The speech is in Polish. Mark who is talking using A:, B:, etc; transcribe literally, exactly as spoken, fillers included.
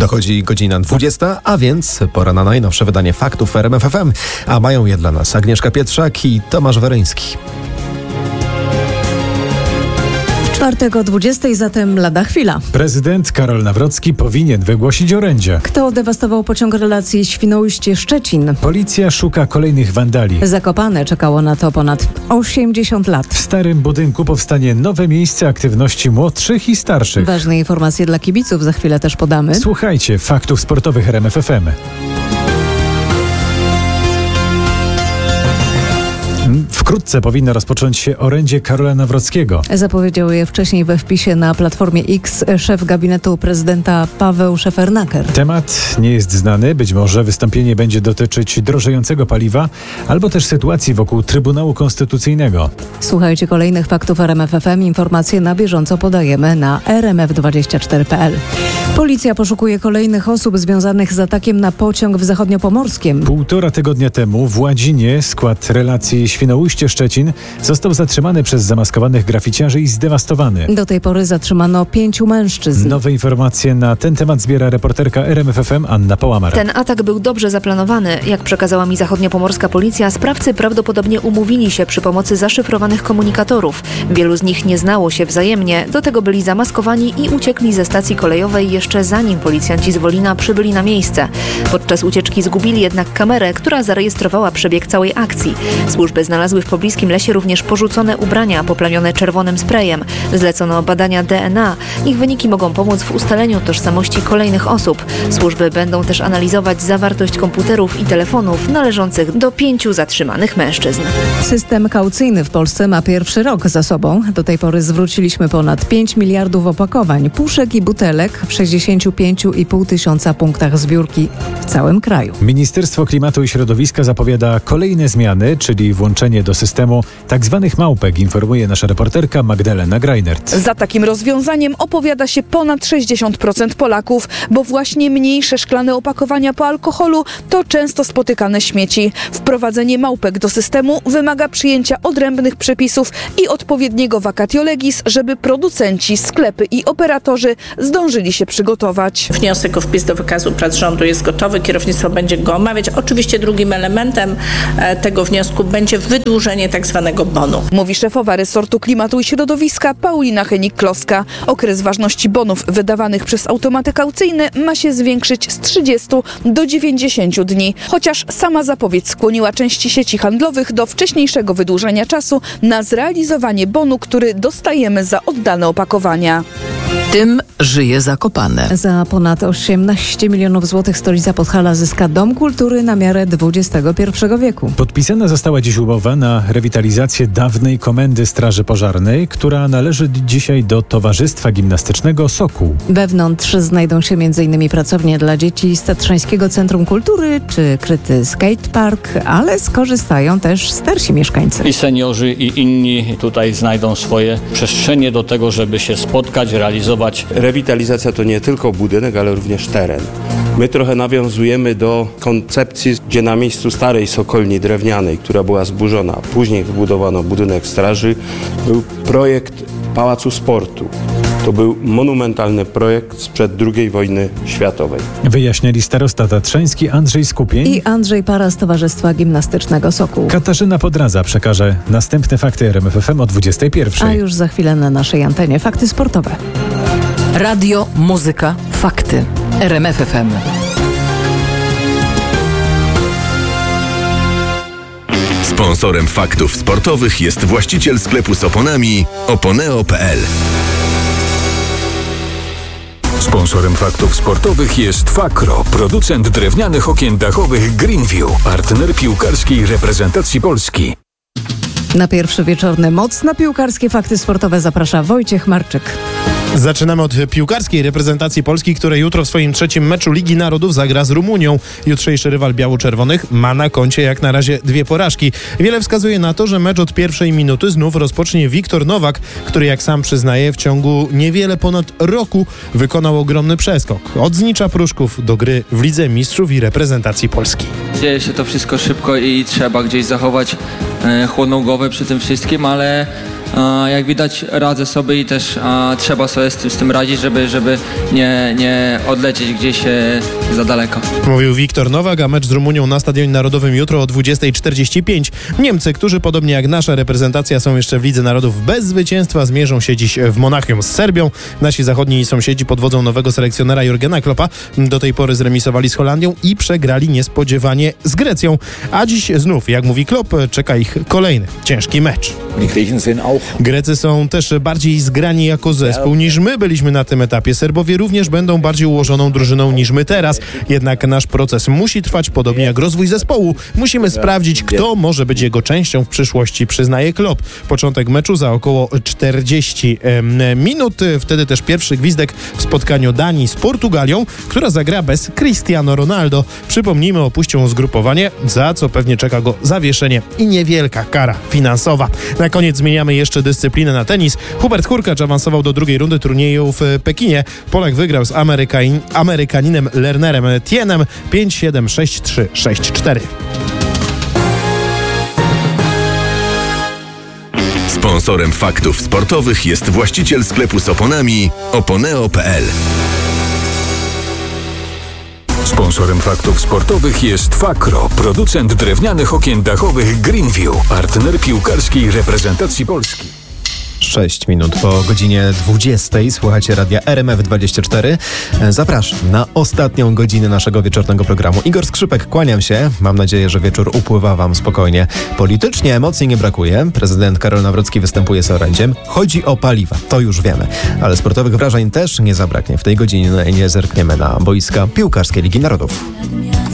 A: Dochodzi godzina dwudziesta, a więc pora na najnowsze wydanie faktów w R M F F M. A mają je dla nas Agnieszka Pietrzak i Tomasz Weryński.
B: Czwartek o dwudziestej, zatem lada chwila.
C: Prezydent Karol Nawrocki powinien wygłosić orędzie.
B: Kto dewastował pociąg relacji Świnoujście-Szczecin?
C: Policja szuka kolejnych wandali.
B: Zakopane czekało na to ponad osiemdziesiąt lat.
C: W starym budynku powstanie nowe miejsce aktywności młodszych i starszych.
B: Ważne informacje dla kibiców za chwilę też podamy.
C: Słuchajcie faktów sportowych R M F F M. Wkrótce powinno rozpocząć się orędzie Karola Nawrockiego.
B: Zapowiedział je wcześniej we wpisie na Platformie X szef gabinetu prezydenta Paweł Szefernaker.
C: Temat nie jest znany. Być może wystąpienie będzie dotyczyć drożejącego paliwa albo też sytuacji wokół Trybunału Konstytucyjnego.
B: Słuchajcie kolejnych faktów R M F F M. Informacje na bieżąco podajemy na r m f dwadzieścia cztery kropka p l. Policja poszukuje kolejnych osób związanych z atakiem na pociąg w Zachodniopomorskiem.
C: Półtora tygodnia temu w Ładzinie skład relacji Świnoujście-Szczecin został zatrzymany przez zamaskowanych graficiarzy i zdewastowany.
B: Do tej pory zatrzymano pięciu mężczyzn.
C: Nowe informacje na ten temat zbiera reporterka R M F F M Anna Połamara.
D: Ten atak był dobrze zaplanowany. Jak przekazała mi zachodniopomorska policja, sprawcy prawdopodobnie umówili się przy pomocy zaszyfrowanych komunikatorów. Wielu z nich nie znało się wzajemnie, do tego byli zamaskowani i uciekli ze stacji kolejowej jeszcze zanim policjanci z Wolina przybyli na miejsce. Podczas ucieczki zgubili jednak kamerę, która zarejestrowała przebieg całej akcji. Służby znalazły w pobliskim lesie również porzucone ubrania poplamione czerwonym sprayem. Zlecono badania D N A. Ich wyniki mogą pomóc w ustaleniu tożsamości kolejnych osób. Służby będą też analizować zawartość komputerów i telefonów należących do pięciu zatrzymanych mężczyzn.
B: System kaucyjny w Polsce ma pierwszy rok za sobą. Do tej pory zwróciliśmy ponad pięć miliardów opakowań, puszek i butelek w sześćdziesięciu pięciu i pół tysiąca punktach zbiórki w całym kraju.
C: Ministerstwo Klimatu i Środowiska zapowiada kolejne zmiany, czyli włączenie do systemu tzw. małpek, informuje nasza reporterka Magdalena Greinert.
E: Za takim rozwiązaniem opowiada się ponad sześćdziesiąt procent Polaków, bo właśnie mniejsze szklane opakowania po alkoholu to często spotykane śmieci. Wprowadzenie małpek do systemu wymaga przyjęcia odrębnych przepisów i odpowiedniego vacatio legis, żeby producenci, sklepy i operatorzy zdążyli się przygotować.
F: Wniosek o wpis do wykazu prac rządu jest gotowy, kierownictwo będzie go omawiać. Oczywiście drugim elementem tego wniosku będzie wydłużenie tak zwanego bonu.
E: Mówi szefowa resortu klimatu i środowiska Paulina Henik-Kloska. Okres ważności bonów wydawanych przez automaty kaucyjne ma się zwiększyć z trzydziestu do dziewięćdziesięciu dni. Chociaż sama zapowiedź skłoniła części sieci handlowych do wcześniejszego wydłużenia czasu na zrealizowanie bonu, który dostajemy za oddane opakowania.
G: Tym żyje Zakopane.
B: Za ponad osiemnaście milionów złotych stolica Podhala zyska Dom Kultury na miarę dwudziestego pierwszego wieku.
C: Podpisana została dziś umowa na rewitalizację dawnej komendy Straży Pożarnej, która należy dzisiaj do Towarzystwa Gimnastycznego Sokół.
B: Wewnątrz znajdą się m.in. pracownie dla dzieci z Tatrzańskiego Centrum Kultury czy kryty skatepark, ale skorzystają też starsi mieszkańcy.
H: I seniorzy, i inni tutaj znajdą swoje przestrzenie do tego, żeby się spotkać, realizować.
I: Rewitalizacja to nie tylko budynek, ale również teren. My trochę nawiązujemy do koncepcji, gdzie na miejscu starej sokolni drewnianej, która była zburzona, później wybudowano budynek straży, był projekt Pałacu Sportu. To był monumentalny projekt sprzed drugiej wojny światowej.
C: Wyjaśniali starosta tatrzański Andrzej Skupień
B: i Andrzej Para z Towarzystwa Gimnastycznego Sokół.
C: Katarzyna Podradza przekaże następne fakty R M F F M o dwudziestej pierwszej.
B: A już za chwilę na naszej antenie fakty sportowe.
G: Radio, muzyka, fakty. R M F F M.
J: Sponsorem faktów sportowych jest właściciel sklepu z oponami oponeo kropka p l.
K: Sponsorem faktów sportowych jest Fakro, producent drewnianych okien dachowych Greenview, partner piłkarskiej reprezentacji Polski.
B: Na pierwszy wieczorny mocno piłkarskie fakty sportowe zaprasza Wojciech Marczyk.
L: Zaczynamy od piłkarskiej reprezentacji Polski, która jutro w swoim trzecim meczu Ligi Narodów zagra z Rumunią. Jutrzejszy rywal biało-czerwonych ma na koncie jak na razie dwie porażki. Wiele wskazuje na to, że mecz od pierwszej minuty znów rozpocznie Wiktor Nowak, który jak sam przyznaje w ciągu niewiele ponad roku wykonał ogromny przeskok. Od Znicza Pruszków do gry w Lidze Mistrzów i reprezentacji Polski.
M: Dzieje się to wszystko szybko i trzeba gdzieś zachować e, chłodną głowę przy tym wszystkim, ale jak widać radzę sobie i też trzeba sobie z tym, z tym radzić, żeby, żeby nie, nie odlecieć gdzieś za daleko.
L: Mówił Wiktor Nowak, a mecz z Rumunią na Stadionie Narodowym jutro o dwudziesta czterdzieści pięć. Niemcy, którzy podobnie jak nasza reprezentacja są jeszcze w Lidze Narodów bez zwycięstwa, zmierzą się dziś w Monachium z Serbią. Nasi zachodni sąsiedzi pod wodzą nowego selekcjonera Jurgena Kloppa do tej pory zremisowali z Holandią i przegrali niespodziewanie z Grecją. A dziś znów, jak mówi Klopp, czeka ich kolejny ciężki mecz. Grecy są też bardziej zgrani jako zespół niż my byliśmy na tym etapie. Serbowie również będą bardziej ułożoną drużyną niż my teraz. Jednak nasz proces musi trwać, podobnie jak rozwój zespołu. Musimy sprawdzić, kto może być jego częścią w przyszłości, przyznaje Klopp. Początek meczu za około czterdzieści minut. Wtedy też pierwszy gwizdek w spotkaniu Danii z Portugalią, która zagra bez Cristiano Ronaldo. Przypomnijmy, opuścią zgrupowanie, za co pewnie czeka go zawieszenie i niewielka kara finansowa. Na koniec zmieniamy jeszcze dyscyplinę na tenis. Hubert Hurkacz awansował do drugiej rundy turnieju w Pekinie. Polak wygrał z Amerykanin, Amerykaninem Lernerem Tienem pięć siedem, sześć trzy, sześć cztery.
J: Sponsorem faktów sportowych jest właściciel sklepu z oponami oponeo kropka p l.
K: Sponsorem faktów sportowych jest Fakro, producent drewnianych okien dachowych Greenview, partner piłkarskiej reprezentacji Polski.
A: sześć minut po godzinie dwudziestej. Słuchacie radia R M F dwadzieścia cztery. Zapraszam na ostatnią godzinę naszego wieczornego programu. Igor Skrzypek, kłaniam się. Mam nadzieję, że wieczór upływa wam spokojnie. Politycznie emocji nie brakuje. Prezydent Karol Nawrocki występuje z orędziem. Chodzi o paliwa, to już wiemy. Ale sportowych wrażeń też nie zabraknie. W tej godzinie nie zerkniemy na boiska piłkarskie Ligi Narodów.